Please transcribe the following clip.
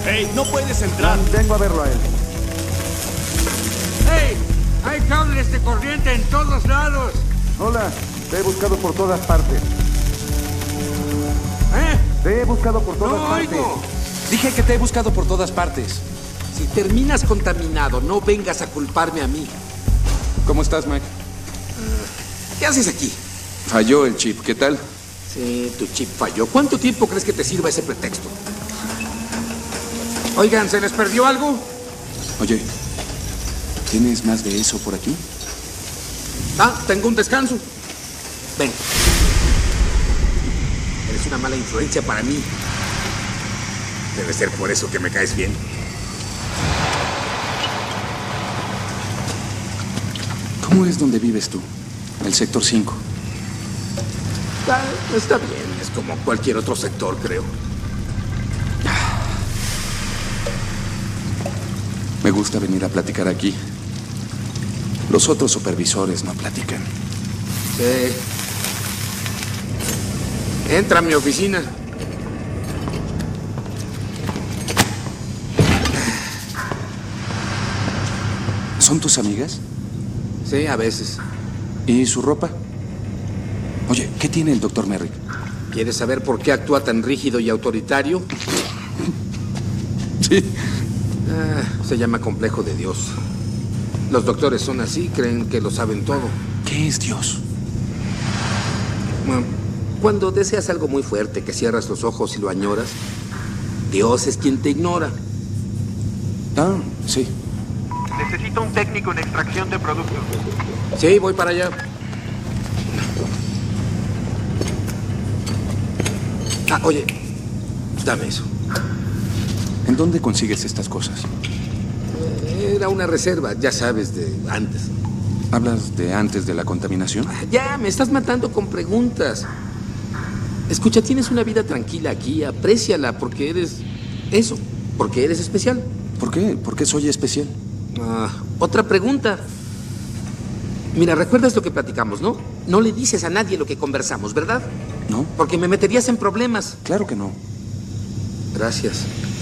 ¡Hey! ¡No puedes entrar! Vengo a verlo a él. ¡Hey! Hay cables de corriente en todos lados. Hola, te he buscado por todas partes. ¿Eh? Te he buscado por todas No partes. oigo. Dije que te he buscado por todas partes. Si terminas contaminado, no vengas a culparme a mí. ¿Cómo estás, Mike? ¿Qué haces aquí? Falló el chip, ¿qué tal? Sí, tu chip falló. ¿Cuánto tiempo crees que te sirva ese pretexto? Oigan, ¿se les perdió algo? Oye, ¿tienes más de eso por aquí? Ah, tengo un descanso. Ven. Eres una mala influencia para mí. Debe ser por eso que me caes bien. ¿Cómo es donde vives tú? El sector 5. Está bien, es como cualquier otro sector, creo. Me gusta venir a platicar aquí. Los otros supervisores no platican. Sí. Entra a mi oficina. ¿Son tus amigas? Sí, a veces. ¿Y su ropa? Oye, ¿qué tiene el doctor Merrick? ¿Quieres saber por qué actúa tan rígido y autoritario? Sí. Se llama complejo de Dios. Los doctores son así, creen que lo saben todo. ¿Qué es Dios? Cuando deseas algo muy fuerte, que cierras los ojos y lo añoras, Dios es quien te ignora. Ah, sí. Necesito un técnico en extracción de productos. Sí, voy para allá. Ah, oye, dame eso. ¿En dónde consigues estas cosas? Era una reserva, ya sabes, de antes. ¿Hablas de antes de la contaminación? Ya, me estás matando con preguntas. Escucha, tienes una vida tranquila aquí, apréciala porque eres eso, porque eres especial. ¿Por qué? ¿Por qué soy especial? Otra pregunta. Mira, ¿recuerdas lo que platicamos, no? No le dices a nadie lo que conversamos, ¿verdad? ¿No? Porque me meterías en problemas. Claro que no. Gracias.